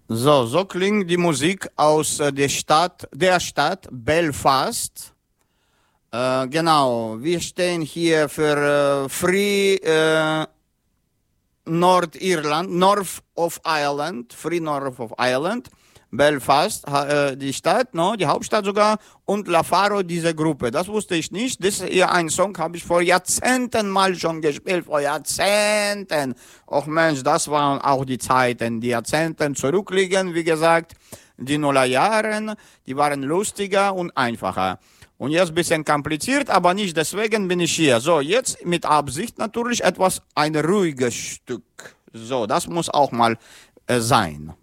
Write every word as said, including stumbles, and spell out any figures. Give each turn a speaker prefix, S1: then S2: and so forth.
S1: So, so klingt die Musik aus äh, der Stadt, der Stadt Belfast. Äh, genau, wir stehen hier für äh, Free äh, Nordirland, North of Ireland, Free North of Ireland, Belfast, äh, die Stadt, no, die Hauptstadt sogar, und La Faro, diese Gruppe. Das wusste ich nicht. Das hier ein Song habe ich vor Jahrzehnten mal schon gespielt, vor Jahrzehnten. Och Mensch, das waren auch die Zeiten, die Jahrzehnten zurückliegen, wie gesagt. Die Nullerjahren, die waren lustiger und einfacher. Und jetzt ein bisschen kompliziert, aber nicht deswegen bin ich hier. So, jetzt mit Absicht natürlich etwas, ein ruhiges Stück. So, das muss auch mal äh, sein.